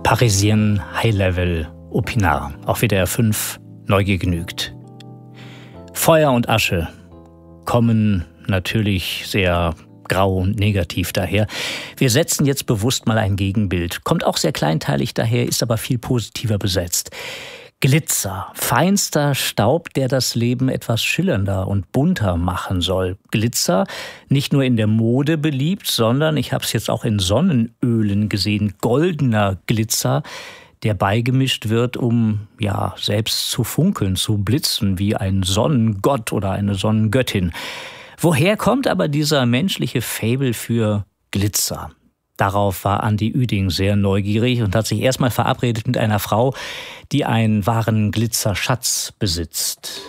Parisien High Level Opinard auf WDR 5 neu gegnügt. Feuer und Asche kommen natürlich sehr grau und negativ daher. Wir setzen jetzt bewusst mal ein Gegenbild. Kommt auch sehr kleinteilig daher, ist aber viel positiver besetzt. Glitzer, feinster Staub, der das Leben etwas schillernder und bunter machen soll. Glitzer, nicht nur in der Mode beliebt, sondern ich habe es jetzt auch in Sonnenölen gesehen, goldener Glitzer, der beigemischt wird, um ja selbst zu funkeln, zu blitzen wie ein Sonnengott oder eine Sonnengöttin. Woher kommt aber dieser menschliche Faible für Glitzer? Darauf war Andi Üding sehr neugierig und hat sich erstmal verabredet mit einer Frau, die einen wahren Glitzerschatz besitzt.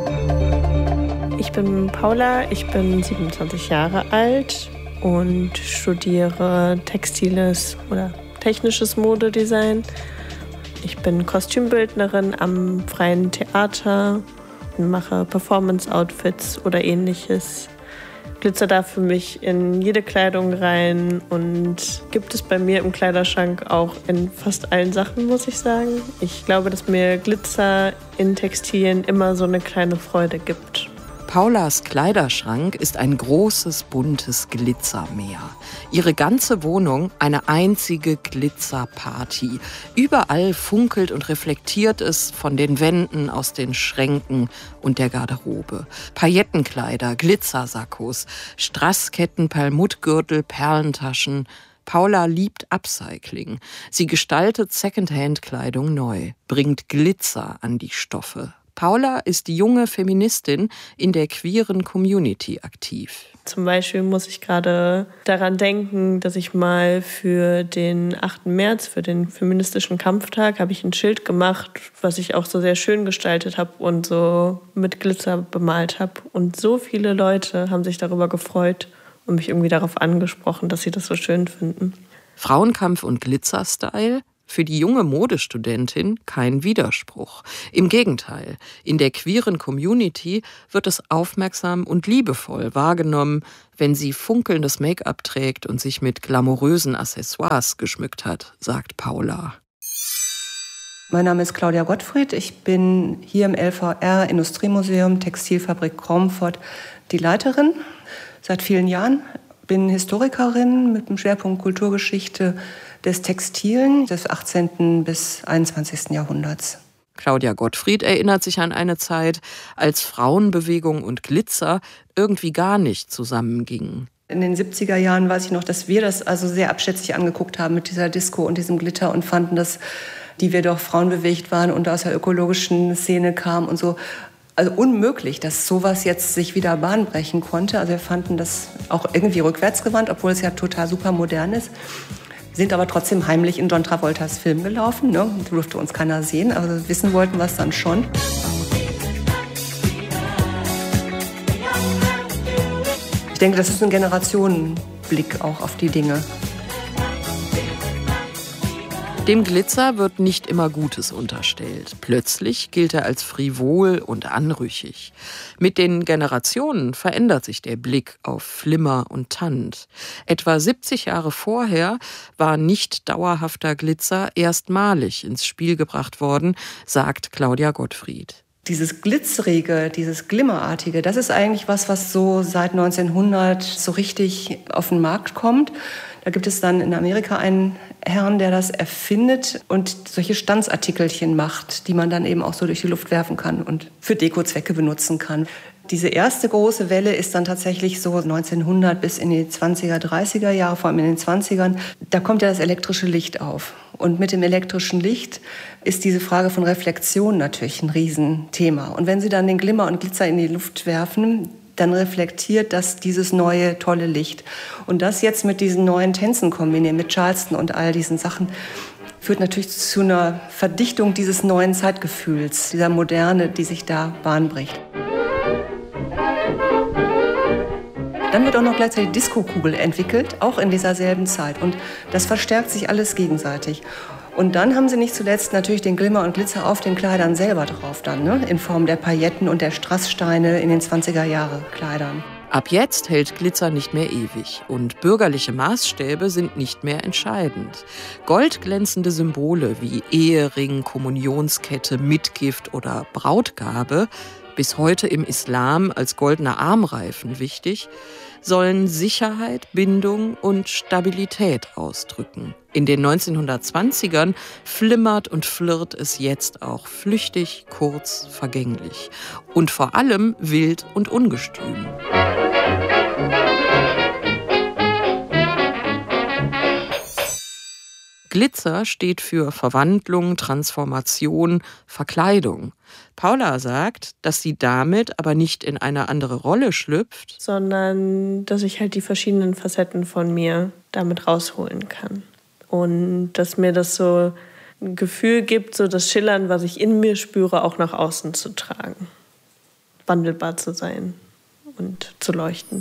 Ich bin Paula, ich bin 27 Jahre alt und studiere textiles oder technisches Modedesign. Ich bin Kostümbildnerin am Freien Theater und mache Performance-Outfits oder ähnliches. Glitzer darf für mich in jede Kleidung rein und gibt es bei mir im Kleiderschrank auch in fast allen Sachen, muss ich sagen. Ich glaube, dass mir Glitzer in Textilien immer so eine kleine Freude gibt. Paulas Kleiderschrank ist ein großes, buntes Glitzermeer. Ihre ganze Wohnung eine einzige Glitzerparty. Überall funkelt und reflektiert es von den Wänden, aus den Schränken und der Garderobe. Paillettenkleider, Glitzersakkos, Strassketten, Perlmuttgürtel, Perlentaschen. Paula liebt Upcycling. Sie gestaltet Secondhand-Kleidung neu, bringt Glitzer an die Stoffe. Paula ist die junge Feministin in der queeren Community aktiv. Zum Beispiel muss ich gerade daran denken, dass ich mal für den 8. März, für den feministischen Kampftag, habe ich ein Schild gemacht, was ich auch so sehr schön gestaltet habe und so mit Glitzer bemalt habe. Und so viele Leute haben sich darüber gefreut und mich irgendwie darauf angesprochen, dass sie das so schön finden. Frauenkampf und Glitzerstyle? Für die junge Modestudentin kein Widerspruch. Im Gegenteil, in der queeren Community wird es aufmerksam und liebevoll wahrgenommen, wenn sie funkelndes Make-up trägt und sich mit glamourösen Accessoires geschmückt hat, sagt Paula. Mein Name ist Claudia Gottfried. Ich bin hier im LVR Industriemuseum Textilfabrik Kromford die Leiterin seit vielen Jahren. Bin Historikerin mit dem Schwerpunkt Kulturgeschichte des Textilen des 18. bis 21. Jahrhunderts. Claudia Gottfried erinnert sich an eine Zeit, als Frauenbewegung und Glitzer irgendwie gar nicht zusammengingen. In den 70er Jahren weiß ich noch, dass wir das also sehr abschätzig angeguckt haben mit dieser Disco und diesem Glitter und fanden, dass die wir doch frauenbewegt waren und aus der ökologischen Szene kamen und so. Also unmöglich, dass sowas jetzt sich wieder Bahn brechen konnte. Also wir fanden das auch irgendwie rückwärtsgewandt, obwohl es ja total super modern ist. Sind aber trotzdem heimlich in John Travoltas Film gelaufen. Ne? Durfte uns keiner sehen, aber wissen wollten wir es dann schon. Ich denke, das ist ein Generationenblick auch auf die Dinge. Dem Glitzer wird nicht immer Gutes unterstellt. Plötzlich gilt er als frivol und anrüchig. Mit den Generationen verändert sich der Blick auf Flimmer und Tand. Etwa 70 Jahre vorher war nicht dauerhafter Glitzer erstmalig ins Spiel gebracht worden, sagt Claudia Gottfried. Dieses Glitzerige, dieses Glimmerartige, das ist eigentlich was so seit 1900 so richtig auf den Markt kommt. Da gibt es dann in Amerika einen Herrn, der das erfindet und solche Stanzartikelchen macht, die man dann eben auch so durch die Luft werfen kann und für Dekozwecke benutzen kann. Diese erste große Welle ist dann tatsächlich so 1900 bis in die 20er, 30er Jahre, vor allem in den 20ern. Da kommt ja das elektrische Licht auf. Und mit dem elektrischen Licht ist diese Frage von Reflexion natürlich ein Riesenthema. Und wenn Sie dann den Glimmer und Glitzer in die Luft werfen, dann reflektiert das dieses neue, tolle Licht. Und das jetzt mit diesen neuen Tänzen kombinieren, mit Charleston und all diesen Sachen, führt natürlich zu einer Verdichtung dieses neuen Zeitgefühls, dieser Moderne, die sich da Bahn bricht. Dann wird auch noch gleichzeitig die Disco-Kugel entwickelt, auch in dieser selben Zeit. Und das verstärkt sich alles gegenseitig. Und dann haben sie nicht zuletzt natürlich den Glimmer und Glitzer auf den Kleidern selber drauf dann, ne? In Form der Pailletten und der Strasssteine in den 20er-Jahre Kleidern. Ab jetzt hält Glitzer nicht mehr ewig und bürgerliche Maßstäbe sind nicht mehr entscheidend. Goldglänzende Symbole wie Ehering, Kommunionskette, Mitgift oder Brautgabe, bis heute im Islam als goldener Armreifen wichtig, sollen Sicherheit, Bindung und Stabilität ausdrücken. In den 1920ern flimmert und flirrt es jetzt auch flüchtig, kurz, vergänglich und vor allem wild und ungestüm. Glitzer steht für Verwandlung, Transformation, Verkleidung. Paula sagt, dass sie damit aber nicht in eine andere Rolle schlüpft, sondern dass ich halt die verschiedenen Facetten von mir damit rausholen kann. Und dass mir das so ein Gefühl gibt, so das Schillern, was ich in mir spüre, auch nach außen zu tragen. Wandelbar zu sein und zu leuchten.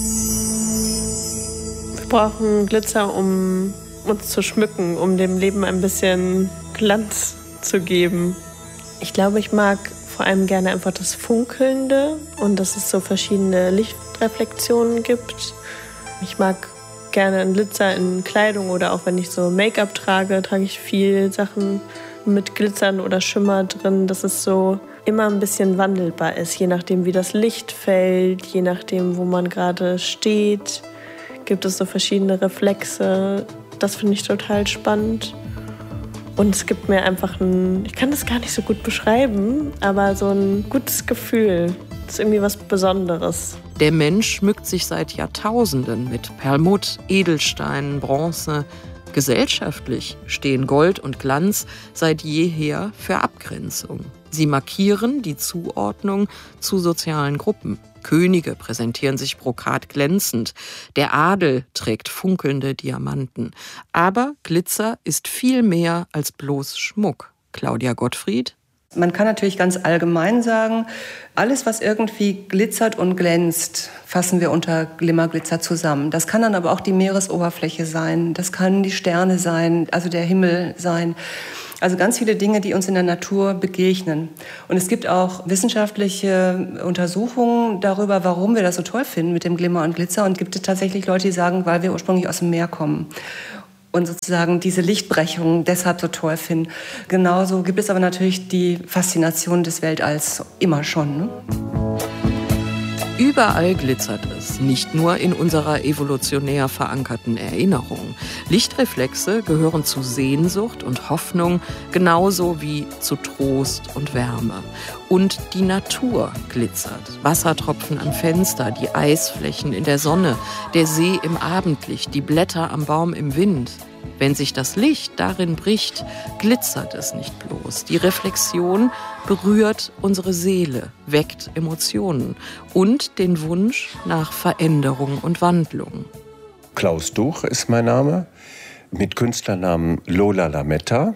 Wir brauchen Glitzer, um uns zu schmücken, um dem Leben ein bisschen Glanz zu geben. Ich glaube, ich mag vor allem gerne einfach das Funkelnde und dass es so verschiedene Lichtreflexionen gibt. Ich mag gerne einen Glitzer in Kleidung oder auch wenn ich so Make-up trage, trage ich viel Sachen mit Glitzern oder Schimmer drin, dass es so immer ein bisschen wandelbar ist, je nachdem wie das Licht fällt, je nachdem wo man gerade steht, gibt es so verschiedene Reflexe. Das finde ich total spannend. Und es gibt mir einfach ich kann das gar nicht so gut beschreiben, aber so ein gutes Gefühl. Das ist irgendwie was Besonderes. Der Mensch schmückt sich seit Jahrtausenden mit Perlmutt, Edelsteinen, Bronze. Gesellschaftlich stehen Gold und Glanz seit jeher für Abgrenzung. Sie markieren die Zuordnung zu sozialen Gruppen. Könige präsentieren sich brokat glänzend. Der Adel trägt funkelnde Diamanten. Aber Glitzer ist viel mehr als bloß Schmuck. Claudia Gottfried. Man kann natürlich ganz allgemein sagen, alles, was irgendwie glitzert und glänzt, fassen wir unter Glimmerglitzer zusammen. Das kann dann aber auch die Meeresoberfläche sein, das können die Sterne sein, also der Himmel sein. Also ganz viele Dinge, die uns in der Natur begegnen. Und es gibt auch wissenschaftliche Untersuchungen darüber, warum wir das so toll finden mit dem Glimmer und Glitzer. Und gibt es tatsächlich Leute, die sagen, weil wir ursprünglich aus dem Meer kommen und sozusagen diese Lichtbrechung deshalb so toll finden. Genauso gibt es aber natürlich die Faszination des Weltalls immer schon, ne? Überall glitzert es, nicht nur in unserer evolutionär verankerten Erinnerung. Lichtreflexe gehören zu Sehnsucht und Hoffnung, genauso wie zu Trost und Wärme. Und die Natur glitzert. Wassertropfen am Fenster, die Eisflächen in der Sonne, der See im Abendlicht, die Blätter am Baum im Wind. Wenn sich das Licht darin bricht, glitzert es nicht bloß. Die Reflexion berührt unsere Seele, weckt Emotionen und den Wunsch nach Veränderung und Wandlung. Klaus Duch ist mein Name, mit Künstlernamen Lola Lametta.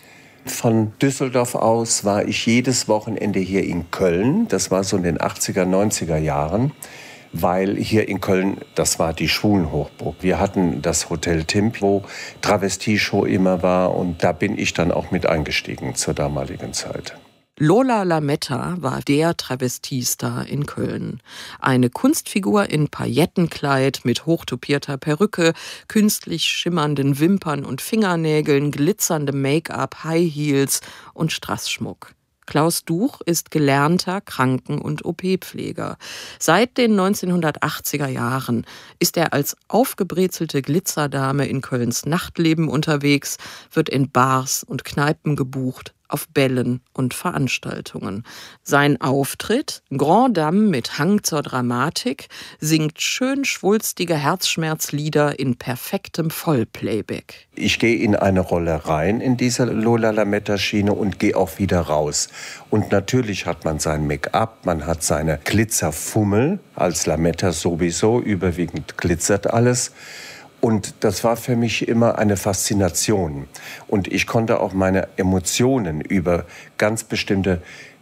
Von Düsseldorf aus war ich jedes Wochenende hier in Köln. Das war so in den 80er, 90er Jahren. Weil hier in Köln, das war die Schwulenhochburg. Wir hatten das Hotel Timp, wo Travestie-Show immer war. Und da bin ich dann auch mit eingestiegen zur damaligen Zeit. Lola Lametta war der Travestiestar in Köln. Eine Kunstfigur in Paillettenkleid mit hochtupierter Perücke, künstlich schimmernden Wimpern und Fingernägeln, glitzerndem Make-up, High Heels und Strassschmuck. Klaus Duch ist gelernter Kranken- und OP-Pfleger. Seit den 1980er Jahren ist er als aufgebrezelte Glitzerdame in Kölns Nachtleben unterwegs, wird in Bars und Kneipen gebucht, auf Bällen und Veranstaltungen. Sein Auftritt, Grand Dame mit Hang zur Dramatik, singt schön schwulstige Herzschmerzlieder in perfektem Vollplayback. Ich gehe in eine Rolle rein in diese Lola Lametta-Schiene und gehe auch wieder raus. Und natürlich hat man sein Make-up, man hat seine Glitzerfummel, als Lametta sowieso, überwiegend glitzert alles. Und das war für mich immer eine Faszination. Und ich konnte auch meine Emotionen über ganz bestimmte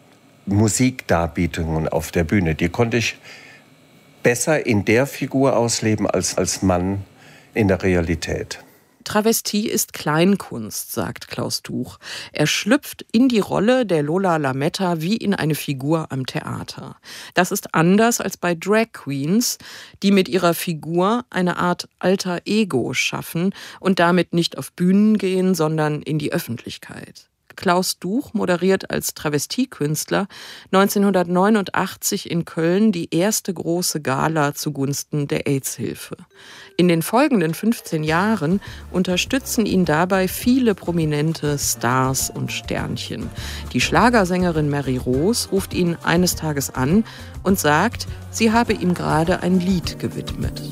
Musikdarbietungen auf der Bühne, die konnte ich besser in der Figur ausleben als Mann in der Realität. Travestie ist Kleinkunst, sagt Klaus Tuch. Er schlüpft in die Rolle der Lola Lametta wie in eine Figur am Theater. Das ist anders als bei Drag Queens, die mit ihrer Figur eine Art alter Ego schaffen und damit nicht auf Bühnen gehen, sondern in die Öffentlichkeit. Klaus Tuch moderiert als Travestiekünstler 1989 in Köln die erste große Gala zugunsten der AIDS-Hilfe. In den folgenden 15 Jahren unterstützen ihn dabei viele prominente Stars und Sternchen. Die Schlagersängerin Mary Rose ruft ihn eines Tages an und sagt, sie habe ihm gerade ein Lied gewidmet.